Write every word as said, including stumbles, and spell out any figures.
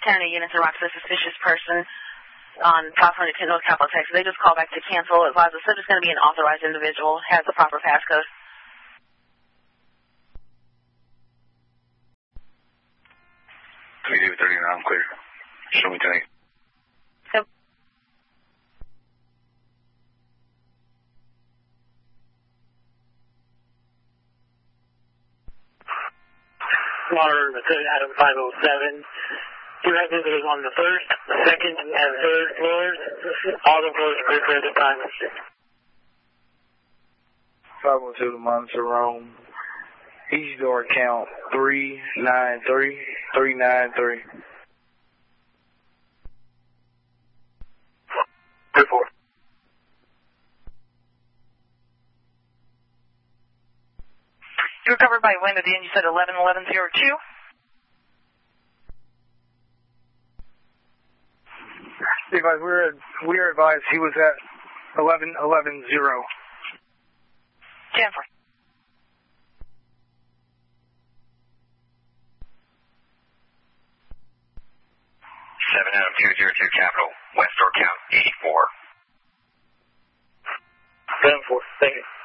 ten units in Rockford, suspicious person on California North Capital, Texas. They just call back to cancel. Advise the subject's going to be an authorized individual, has the proper passcode. twenty-two thirty-nine, I'm clear. Show me tonight. Yep. Modern Adam five oh seven. You have visitors on the first, the second, and third floors. All the floors are clear at the time. five oh two to monitor room. Each door count three nine three, three nine three. Three four. You were covered by wind at the end. You said eleven eleven zero two. Advise, we were we were advised he was at eleven eleven zero. Jennifer. seven Adam two zero two Capital, West door count eighty-four. seven four, thank you.